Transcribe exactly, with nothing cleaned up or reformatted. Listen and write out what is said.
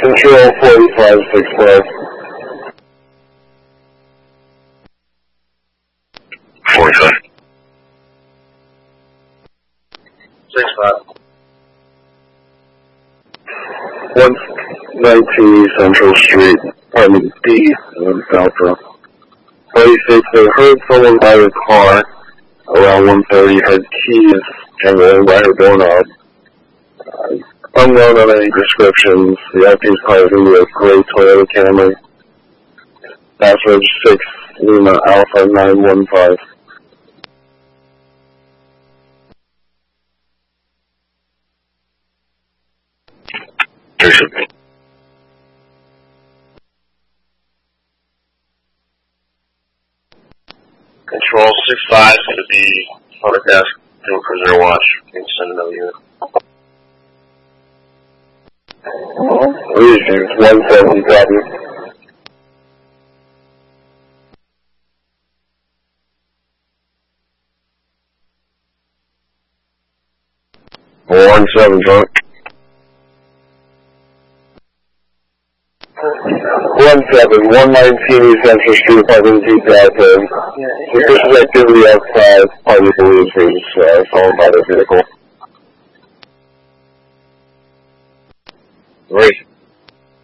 Control forty-five six five. forty-five. six five. one nineteen Central Street, apartment D, in Falco. Police states they heard someone by the car around one thirty, heard keys jangling by her doorknob. Uh, unknown on any descriptions. The I P's car is going to be a gray Toyota Camry. Password six Lima Alpha nine one five. Control six five is going to be on the desk doing prisoner watch. You can send another unit. Reasons one seventy copy. One seven drunk. One seven, one nineteen East Central Street, apartment D, Dalton. Suspicious activity outside, party believes he's uh, followed by the vehicle. Right.